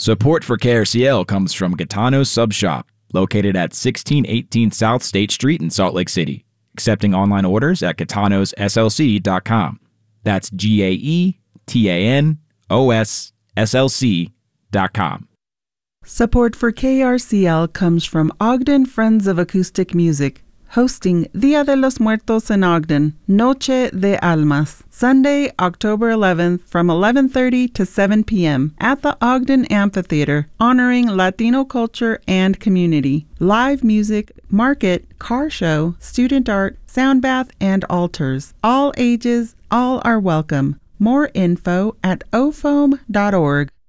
Support for KRCL comes from Gitano's Sub Shop, located at 1618 South State Street in Salt Lake City, accepting online orders at gitanosslc.com. That's GAETANOSSLC.com. Support for KRCL comes from Ogden Friends of Acoustic Music, hosting Dia de los Muertos in Ogden, Noche de Almas, Sunday, October 11th from 11:30 to 7 p.m. at the Ogden Amphitheater, honoring Latino culture and community. Live music, market, car show, student art, sound bath, and altars. All ages, all are welcome. More info at ofoam.org.